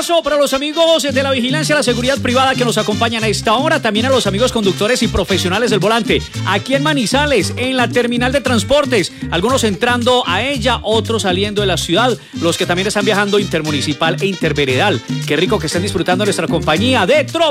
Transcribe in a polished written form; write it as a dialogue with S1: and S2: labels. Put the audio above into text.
S1: abrazo para los amigos de la vigilancia, la seguridad privada que nos acompañan a esta hora. También a los amigos conductores y profesionales del volante. Aquí en Manizales, en la terminal de transportes. Algunos entrando a ella, otros saliendo de la ciudad. Los que también están viajando intermunicipal e interveredal. Qué rico que estén disfrutando nuestra compañía de